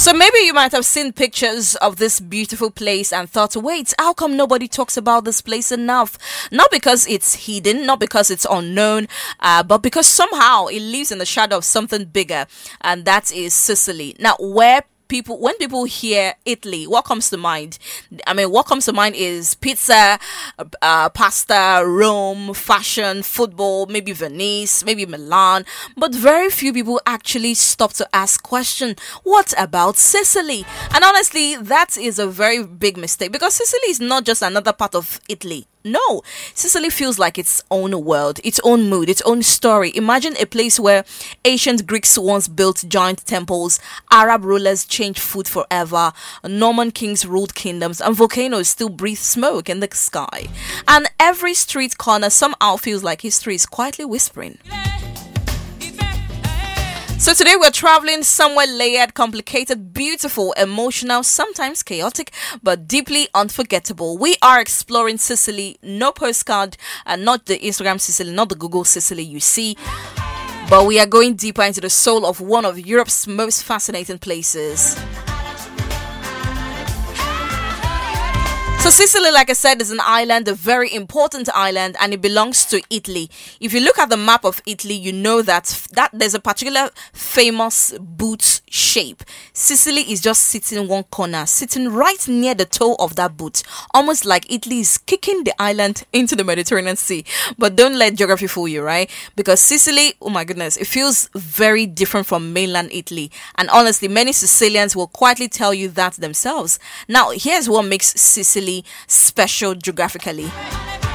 So maybe you might have seen pictures of this beautiful place and thought, wait, how come nobody talks about this place enough? Not because it's hidden, not because it's unknown, but because somehow it lives in the shadow of something bigger, and that is Sicily. Now, when people hear Italy, what comes to mind? I mean, what comes to mind is pizza, pasta, Rome, fashion, football, maybe Venice, maybe Milan. But very few people actually stop to ask question, what about Sicily? And honestly, that is a very big mistake, because Sicily is not just another part of Italy. No, Sicily feels like its own world, its own mood, its own story. Imagine a place where ancient Greeks once built giant temples, Arab rulers changed food forever, Norman kings ruled kingdoms, and volcanoes still breathe smoke in the sky. And every street corner somehow feels like history is quietly whispering. So today we're traveling somewhere layered, complicated, beautiful, emotional, sometimes chaotic, but deeply unforgettable. We are exploring Sicily, no postcard, and not the Instagram Sicily, not the Google Sicily you see, but we are going deeper into the soul of one of Europe's most fascinating places. So Sicily, like I said, is an island, a very important island, and it belongs to Italy. If you look at the map of Italy, you know that there's a particular famous boot shape. Sicily is just sitting in one corner, sitting right near the toe of that boot, almost like Italy is kicking the island into the Mediterranean Sea. But don't let geography fool you, right? Because Sicily, oh my goodness, it feels very different from mainland Italy. And honestly, many Sicilians will quietly tell you that themselves. Now, here's what makes Sicily special geographically.